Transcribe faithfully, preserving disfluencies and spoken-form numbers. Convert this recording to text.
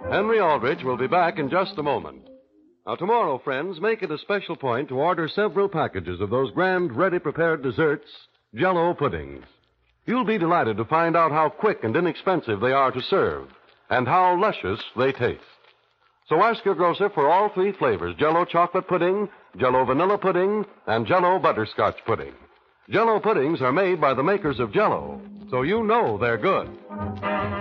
Henry Aldrich will be back in just a moment. Now, tomorrow, friends, make it a special point to order several packages of those grand, ready-prepared desserts, Jell-O puddings. You'll be delighted to find out how quick and inexpensive they are to serve, and how luscious they taste. So ask your grocer for all three flavors, Jell-O chocolate pudding, Jell-O vanilla pudding, and Jell-O butterscotch pudding. Jell-O puddings are made by the makers of Jell-O, so you know they're good.